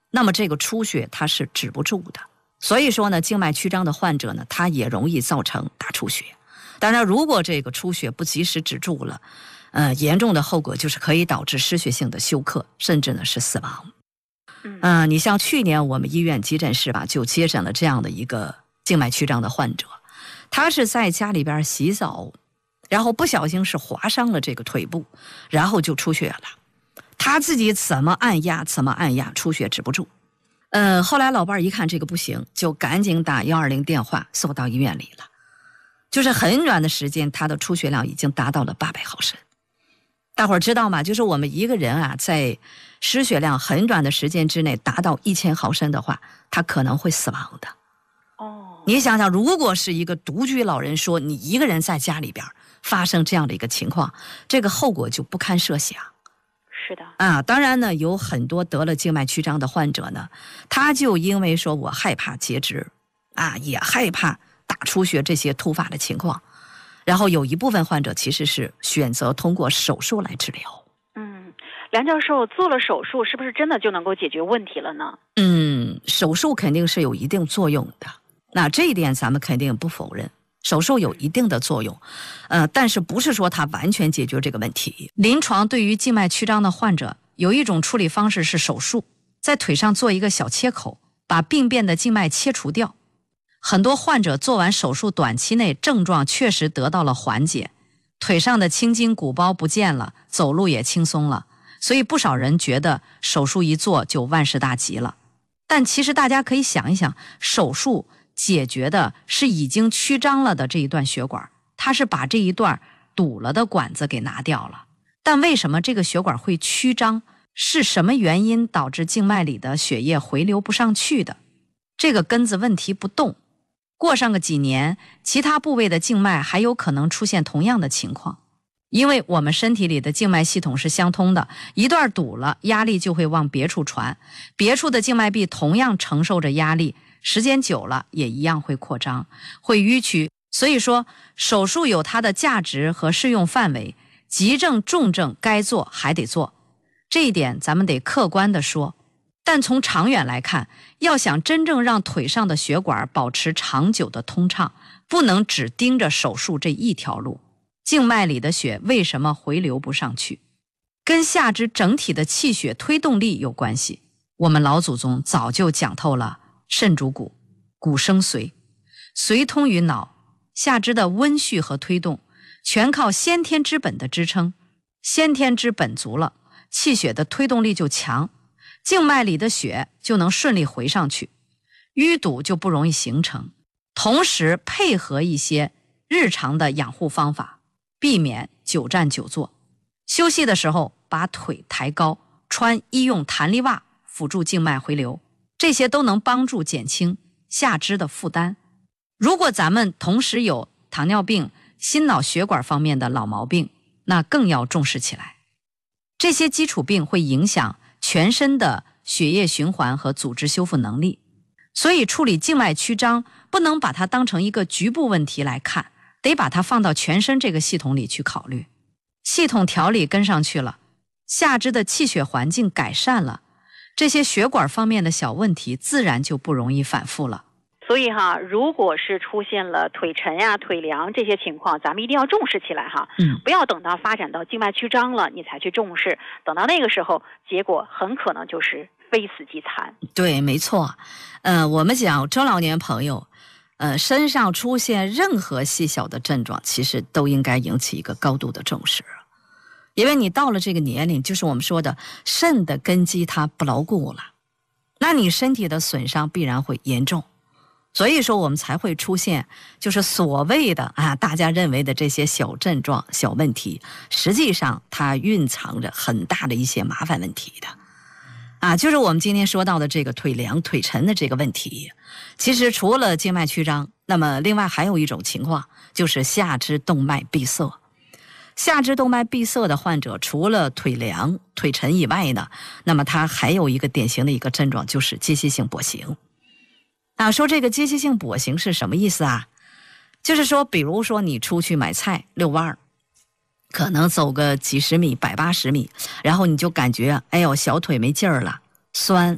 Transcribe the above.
那么这个出血它是止不住的。所以说呢，静脉曲张的患者呢，它也容易造成大出血。当然，如果这个出血不及时止住了，严重的后果就是可以导致失血性的休克，甚至呢是死亡。你像去年我们医院急诊室吧，就接诊了这样的一个静脉曲张的患者，他是在家里边洗澡，然后不小心是划伤了这个腿部，然后就出血了。他自己怎么按压，出血止不住。后来老伴儿一看这个不行，就赶紧打120电话送到医院里了。就是很短的时间，他的出血量已经达到了800毫升。大伙儿知道吗？就是我们一个人啊，在失血量很短的时间之内达到1000毫升的话，他可能会死亡的。你想想，如果是一个独居老人，说你一个人在家里边发生这样的一个情况，这个后果就不堪设想。 是的当然呢，有很多得了静脉曲张的患者呢，他就因为说我害怕截肢也害怕大出血这些突发的情况，然后有一部分患者其实是选择通过手术来治疗。 梁教授，做了手术是不是真的就能够解决问题了呢？ 手术肯定是有一定作用的，那这一点咱们肯定不否认，手术有一定的作用，但是不是说它完全解决这个问题。临床对于静脉曲张的患者，有一种处理方式是手术，在腿上做一个小切口，把病变的静脉切除掉。很多患者做完手术，短期内症状确实得到了缓解，腿上的青筋鼓包不见了，走路也轻松了，所以不少人觉得手术一做就万事大吉了。但其实大家可以想一想，手术解决的是已经曲张了的这一段血管，它是把这一段堵了的管子给拿掉了。但为什么这个血管会曲张？是什么原因导致静脉里的血液回流不上去的？这个根子问题不动，过上个几年，其他部位的静脉还有可能出现同样的情况。因为我们身体里的静脉系统是相通的，一段堵了，压力就会往别处传，别处的静脉壁同样承受着压力，时间久了也一样会扩张，会淤曲。所以说手术有它的价值和适用范围，急症重症该做还得做，这一点咱们得客观地说。但从长远来看，要想真正让腿上的血管保持长久的通畅，不能只盯着手术这一条路。静脉里的血为什么回流不上去？跟下肢整体的气血推动力有关系。我们老祖宗早就讲透了，肾主骨，骨生髓，髓通于脑，下肢的温煦和推动全靠先天之本的支撑。先天之本足了，气血的推动力就强，静脉里的血就能顺利回上去，淤堵就不容易形成。同时配合一些日常的养护方法，避免久站久坐，休息的时候把腿抬高，穿医用弹力袜辅助静脉回流，这些都能帮助减轻下肢的负担。如果咱们同时有糖尿病、心脑血管方面的老毛病，那更要重视起来。这些基础病会影响全身的血液循环和组织修复能力，所以处理静脉曲张不能把它当成一个局部问题来看，得把它放到全身这个系统里去考虑。系统调理跟上去了，下肢的气血环境改善了，这些血管方面的小问题自然就不容易反复了。 所以如果是出现了腿沉腿凉这些情况，咱们一定要重视起来不要等到发展到静脉曲张了你才去重视，等到那个时候结果很可能就是非死即残。 对，没错。我们讲中老年朋友身上出现任何细小的症状，其实都应该引起一个高度的重视。因为你到了这个年龄，就是我们说的肾的根基它不牢固了，那你身体的损伤必然会严重。所以说我们才会出现就是所谓的大家认为的这些小症状、小问题，实际上它蕴藏着很大的一些麻烦问题的。就是我们今天说到的这个腿凉、腿沉的这个问题，其实除了静脉曲张，那么另外还有一种情况，就是下肢动脉闭塞。下肢动脉闭塞的患者，除了腿凉、腿沉以外呢，那么他还有一个典型的一个症状，就是间歇性跛行。说这个间歇性跛行是什么意思就是说，比如说你出去买菜遛弯儿，可能走个几十米、180米，然后你就感觉小腿没劲儿了，酸